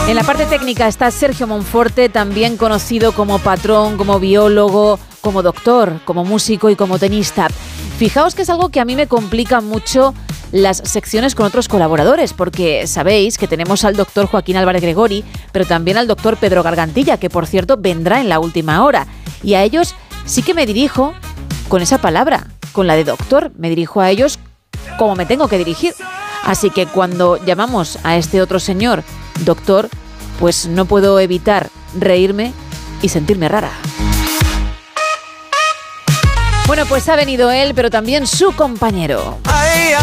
En la parte técnica está Sergio Monforte, también conocido como patrón, como biólogo, como doctor, como músico y como tenista. Fijaos que es algo que a mí me complica mucho las secciones con otros colaboradores, porque sabéis que tenemos al doctor Joaquín Álvarez Gregori, pero también al doctor Pedro Gargantilla, que por cierto vendrá en la última hora. Y a ellos sí que me dirijo con esa palabra, con la de doctor. Me dirijo a ellos como me tengo que dirigir. Así que cuando llamamos a este otro señor doctor, pues no puedo evitar reírme y sentirme rara. Bueno, pues ha venido él, pero también su compañero. Ay,